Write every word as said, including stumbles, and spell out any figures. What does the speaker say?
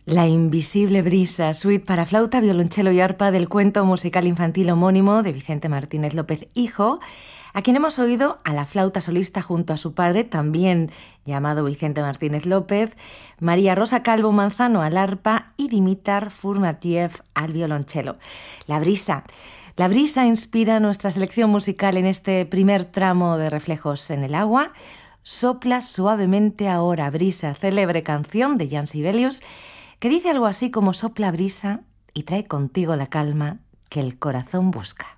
La invisible brisa, suite para flauta, violonchelo y arpa del cuento musical infantil homónimo de Vicente Martínez López hijo, a quien hemos oído a la flauta solista junto a su padre, también llamado Vicente Martínez López, María Rosa Calvo Manzano al arpa y Dimitar Furnatiev al violonchelo. La brisa. La brisa inspira nuestra selección musical en este primer tramo de Reflejos en el agua. Sopla suavemente ahora, brisa, célebre canción de Jan Sibelius, que dice algo así como: sopla brisa y trae contigo la calma que el corazón busca.